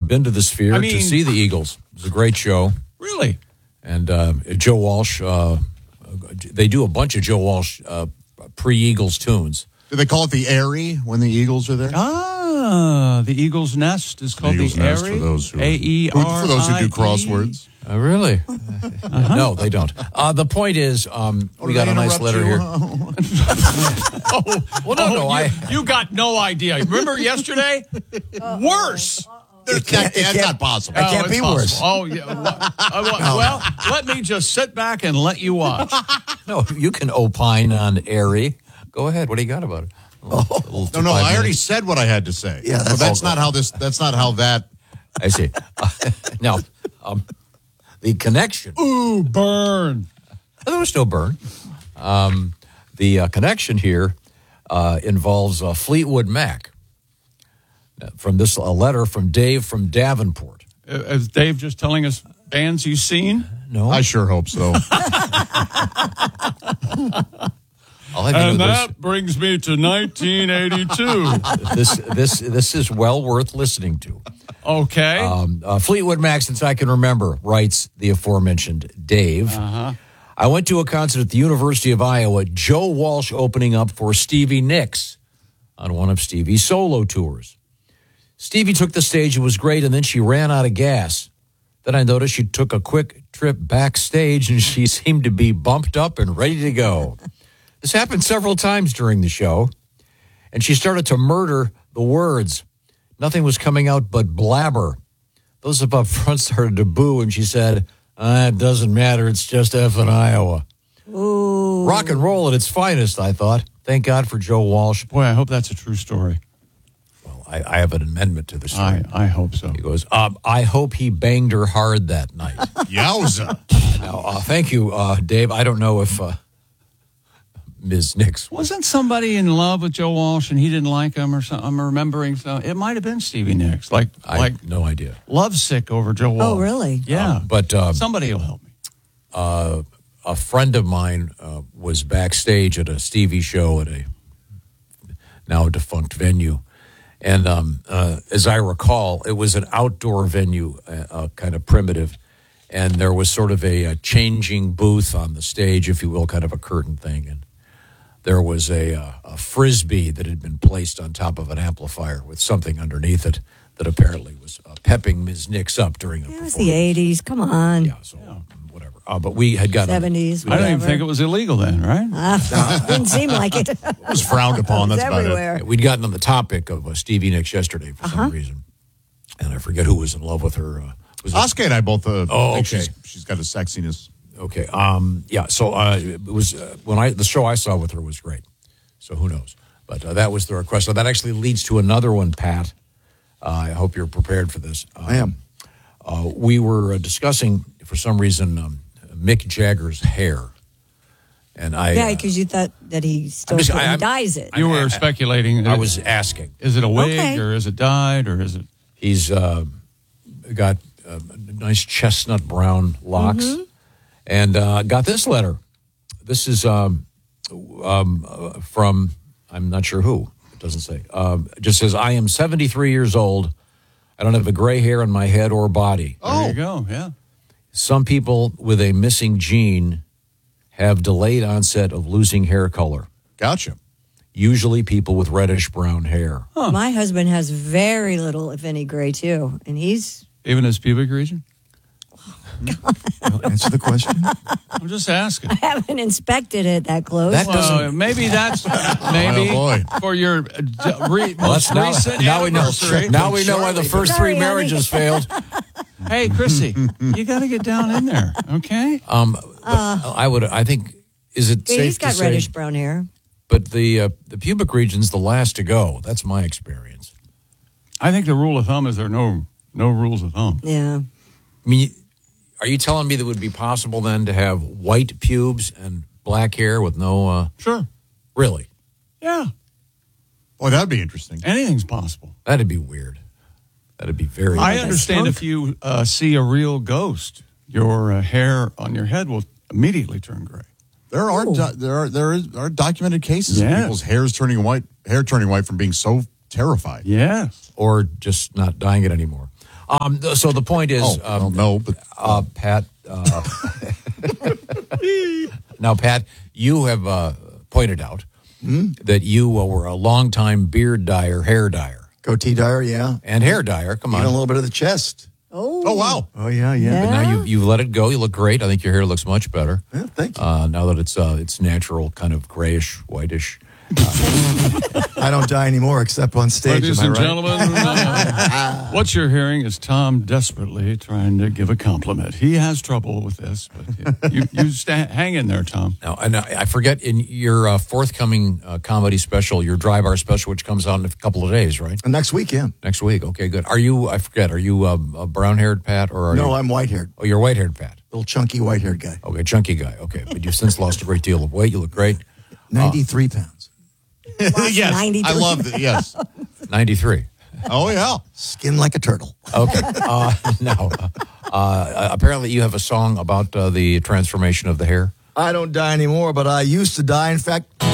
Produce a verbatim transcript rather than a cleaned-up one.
been to the Sphere I mean, to see the Eagles. It was a great show. Really? And uh, Joe Walsh, uh, they do a bunch of Joe Walsh uh, pre-Eagles tunes. Do they call it the Airy when the Eagles are there? Ah, the Eagle's Nest is called the, Eagles the Nest Airy. for those who A E R I E for those who do crosswords. Uh, really? Uh-huh. No, they don't. Uh, the point is, um, Oh, we did got I a nice interrupt letter you? here. oh, Well, no, oh, no, you, I. you got no idea. Remember yesterday? Worse. That can't, that's not possible. It can't it's be possible. worse. Oh, yeah. Well, uh, well, let me just sit back and let you watch. No, you can opine on Airy. Go ahead. What do you got about it? Oh. No, no, I already said what I had to say. Yeah, that's but that's all not how this. That's not how that. I see. Uh, now, um, the connection. Ooh, burn. There was no burn. Um, the uh, connection here uh, involves uh, Fleetwood Mac. From this, a letter from Dave from Davenport. Uh, is Dave just telling us bands you've seen? No, I sure hope so. I'll have you And know that brings me to nineteen eighty-two. this. This this this is well worth listening to. Okay. Um, uh, Fleetwood Mac, since I can remember, writes the aforementioned Dave. Uh-huh. I went to a concert at the University of Iowa. Joe Walsh opening up for Stevie Nicks on one of Stevie's solo tours. Stevie took the stage. It was great, and then she ran out of gas. Then I noticed she took a quick trip backstage, and she seemed to be bumped up and ready to go. This happened several times during the show, and she started to murder the words. Nothing was coming out but blabber. Those up front started to boo, and she said, ah, it doesn't matter, it's just F in Iowa. Ooh. Rock and roll at its finest, I thought. Thank God for Joe Walsh. Boy, I hope that's a true story. Well, I, I have an amendment to the story. I, I hope so. He goes, um, I hope he banged her hard that night. Yowza. Now, uh, thank you, uh, Dave. I don't know if uh, Miz Nicks was. Wasn't somebody in love with Joe Walsh and he didn't like him or something? I'm remembering something. It might have been Stevie Nicks. Like, I like have no idea. lovesick over Joe Walsh. Oh, really? Yeah. Um, but um, Somebody will help me. uh, a friend of mine uh, was backstage at a Stevie show at a now defunct venue. And um, uh, as I recall, it was an outdoor venue, uh, uh, kind of primitive. And there was sort of a, a changing booth on the stage, if you will, kind of a curtain thing. And there was a, uh, a Frisbee that had been placed on top of an amplifier with something underneath it that apparently was uh, pepping Miz Nicks up during a It performance. was the eighties. Come on. Yeah, so whatever. Uh, but we had gotten... seventies. I don't even whatever. think it was illegal then, right? Ah, didn't seem like it. It was frowned upon. It was That's about it. everywhere. We'd gotten on the topic of uh, Stevie Nicks yesterday for Uh-huh. some reason. And I forget who was in love with her. Uh, was it- Oscar and I both uh, Oh, think okay. she's, she's got a sexiness. Okay. Um, yeah. So uh, it was uh, when I the show I saw with her was great. So who knows? But uh, that was the request. So that actually leads to another one, Pat. Uh, I hope you're prepared for this. Um, I am. Uh, we were uh, discussing for some reason um, Mick Jagger's hair, and I. Yeah, uh, because you thought that he still I'm just- he I- I'm- dyes it. You I- were speculating. I was asking. Is it a wig Okay. or is it dyed or is it? He's uh, got uh, nice chestnut brown locks, Mm-hmm. and uh, got this letter. This is um, um, uh, from I'm not sure who. It doesn't say. Um, it just says I am seventy-three years old. I don't have a gray hair on my head or body. There you go. Yeah. Some people with a missing gene have delayed onset of losing hair color. Gotcha. Usually people with reddish brown hair. My husband has very little, if any, gray too, and he's Even his pubic region? Answer the question. I'm just asking. I haven't inspected it that close. That Well, doesn't. maybe that's maybe Oh, boy. for your uh, d- re- Well, most that's now, recent now we know. anniversary. Now we know why the first Sorry, three honey. marriages failed. Hey, Chrissy, you got to get down in there, okay? Um, but I would. I think. Is it Yeah, safe he's got to say? reddish brown hair. But the uh, the pubic region's the last to go. That's my experience. I think the rule of thumb is there are no no rules of thumb. Yeah. I mean, are you telling me that it would be possible then to have white pubes and black hair with no? Uh, Sure. really, Yeah. Boy, that'd be interesting. Anything's possible. that'd be weird. That'd be very. I a understand skunk. if you uh, see a real ghost, your uh, hair on your head will immediately turn gray. There are Ooh. do- there are there is are documented cases Yes. of people's hairs turning white, hair turning white from being so terrified. Yes. or just not dying it anymore. Um, so the point is, Oh, I um, don't know, but uh, Pat. Uh, now, Pat, you have uh, pointed out that you uh, were a longtime beard dyer, hair dyer, Goatee dyer, yeah. and hair dyer. Come Even a on. little bit of the chest. Oh, oh wow, Oh, yeah, yeah. But now you you've let it go. You look great. I think your hair looks much better. Yeah, thank you. Uh, now that it's uh, it's natural, kind of grayish, whitish. I don't dye anymore except on stage. Ladies am I and right? gentlemen, uh, what you're hearing is Tom desperately trying to give a compliment. He has trouble with this, but you, you sta hang in there, Tom. Now, and I I forget in your uh, forthcoming uh, comedy special, your Dry Bar special, which comes out in a couple of days, right? And next week, yeah. Next week. Okay, good. Are you? I forget. Are you uh, a brown-haired Pat or are No, you? I'm white-haired. Oh, you're white-haired Pat. Little chunky white-haired guy. Okay, chunky guy. Okay, but you've since lost a great deal of weight. You look great. ninety-three pounds. yes, ninety-three. I love it. Yes. ninety-three. Oh yeah. Skin like a turtle. Okay. Uh, now, uh, apparently you have a song about uh, the transformation of the hair. I don't dye anymore, but I used to dye. In fact,